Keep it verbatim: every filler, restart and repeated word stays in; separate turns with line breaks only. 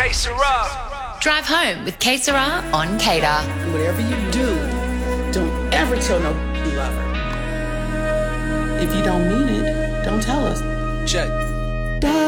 K Sarah.
Drive home with K Sarah on K D A.
Whatever you do, don't ever tell no you love her. If you don't mean it, don't tell us.
Check.